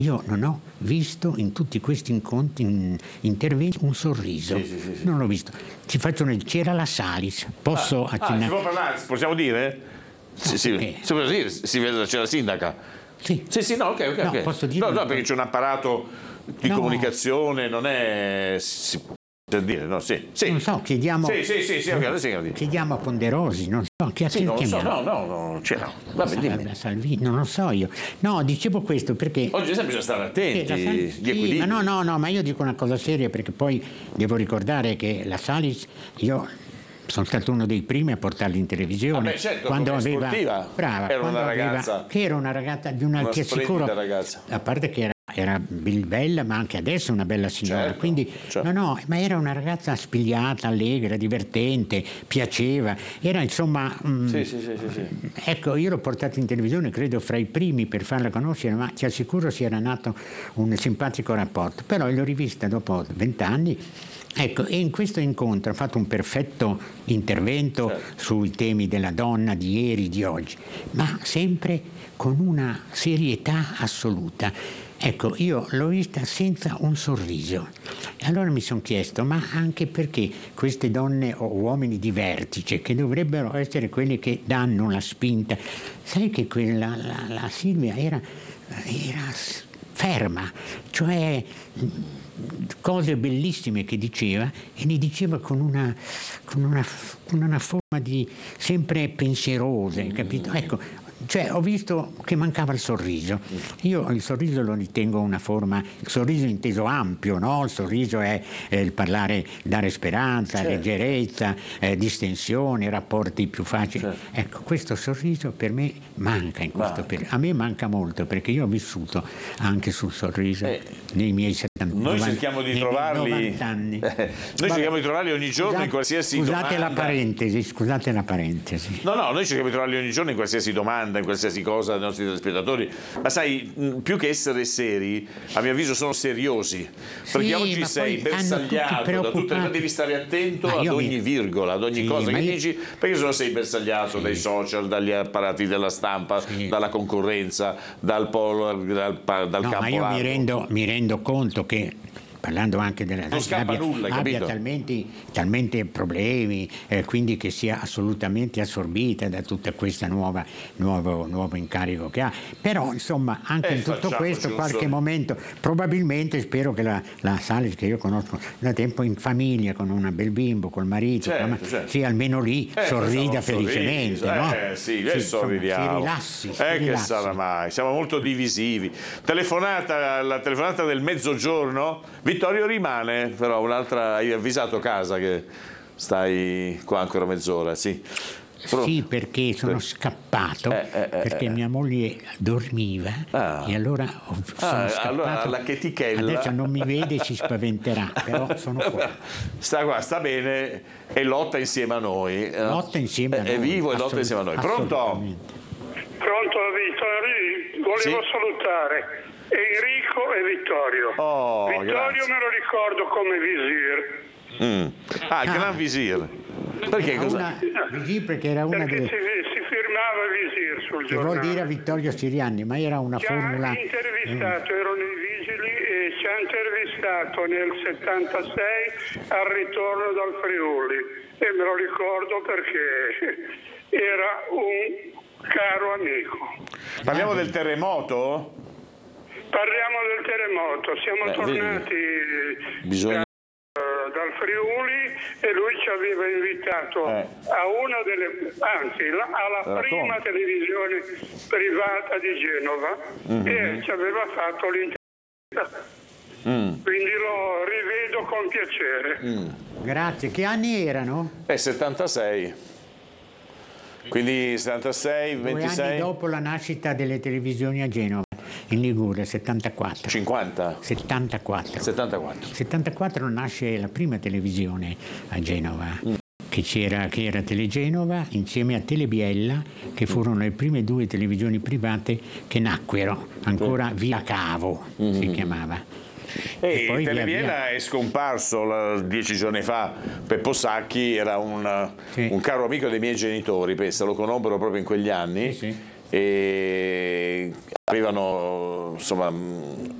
io non ho visto in tutti questi incontri, interventi, un sorriso. Sì. Non l'ho visto. Ci faccio c'era la Salis. Posso accennare? Si può parlare? Possiamo dire? No, Si può dire? Si vede, c'è la sindaca. Sì. Sì, no, ok. No, posso dire? No, perché c'è un apparato di comunicazione, non è... per dire, no, sì. Non so, chiediamo... Sì. Chiediamo a Ponderosi, non so, chi non lo so, chiamiamo? Vabbè, Salvini, non lo so io. No, dicevo questo perché... oggi bisogna stare attenti, gli equilibri. Ma no, ma io dico una cosa seria, perché poi devo ricordare che la Salis, io sono stato uno dei primi a portarla in televisione. Certo, quando come aveva... sportiva. Brava, Era quando una aveva, ragazza. che era una ragazza di una che sicuro... ragazza. A parte che era bella, ma anche adesso è una bella signora, Certo, quindi certo. no, ma era una ragazza spigliata, allegra, divertente, piaceva, era insomma Sì. ecco, io l'ho portata in televisione credo fra i primi per farla conoscere, ma ti assicuro si era nato un simpatico rapporto, però l'ho rivista dopo 20 anni. Ecco, e in questo incontro ha fatto un perfetto intervento sui temi della donna di ieri, di oggi, ma sempre con una serietà assoluta. Ecco, io l'ho vista senza un sorriso. E allora mi sono chiesto, ma anche perché queste donne o uomini di vertice, che dovrebbero essere quelli che danno la spinta, sai che la Silvia era ferma, cioè cose bellissime che diceva, e ne diceva con una forma di sempre pensierosa, capito? Ecco, cioè ho visto che mancava il sorriso. Io il sorriso lo ritengo una forma, il sorriso inteso ampio, no? Il sorriso è il parlare, dare speranza, leggerezza, distensione, rapporti più facili. Ecco, questo sorriso per me manca in questo periodo. A me manca molto, perché io ho vissuto anche sul sorriso nei miei 70 Noi cerchiamo di trovarli 90 anni. Cerchiamo di trovarli ogni giorno in qualsiasi scusate domanda. Scusate la parentesi. No, noi cerchiamo di trovarli ogni giorno in qualsiasi domanda, in qualsiasi cosa dei nostri telespettatori. Ma sai, più che essere seri, a mio avviso sono seriosi. Perché oggi sei bersagliato da tutte le... devi stare attento ad ogni virgola, ad ogni cosa che dici, perché se no sei bersagliato dai social, dagli apparati della stampa, dalla concorrenza, dal polo, dal campo. Ma io mi rendo conto che, parlando anche della abbia talmente problemi, quindi che sia assolutamente assorbita da tutta questa nuovo incarico che ha. Però insomma anche in tutto questo qualche momento, probabilmente spero che la Salis, che io conosco da tempo, in famiglia con una bel bimbo, col marito, sì, almeno lì sorrida felicemente, no? Sì, sorridiamo. Si rilassi. Che sarà mai? Siamo molto divisivi. La telefonata del mezzogiorno. Vittorio rimane, però un'altra, hai avvisato casa che stai qua ancora mezz'ora, sì. Sì, perché sono scappato, perché mia moglie dormiva e allora sono scappato. Allora la chetichella. Adesso non mi vede e si spaventerà, però sono qua. Sta qua, sta bene e lotta insieme a noi. Lotta insieme a noi. È vivo e lotta insieme a noi. Pronto? Pronto, Vittorio? Volevo salutare Enrico e Vittorio. Vittorio grazie. me lo ricordo come Visir. Il Gran Visir. Perché cosa? Visir perché era una perché delle... si firmava Visir sul che giornale. vuol dire Vittorio Sirianni, ma era una formula... Ci ha intervistato, erano i vigili e ci ha intervistato nel 76 al ritorno dal Friuli, e me lo ricordo perché era un caro amico. Parliamo del terremoto? Parliamo del terremoto, siamo tornati dal Friuli e lui ci aveva invitato a una delle, anzi alla prima televisione privata di Genova, e ci aveva fatto l'intervista. Quindi lo rivedo con piacere. Grazie. Che anni erano? 76. Quindi 76, 26... 2 anni dopo la nascita delle televisioni a Genova, in Liguria, 74. 50? 74. 74. 74 nasce la prima televisione a Genova, che era Telegenova insieme a Telebiella, che furono le prime 2 televisioni private che nacquero, ancora Via Cavo si chiamava. E poi Telebiella è scomparso 10 giorni fa. Peppo Sacchi era un caro amico dei miei genitori, pensa, lo conobbero proprio in quegli anni. E arrivano insomma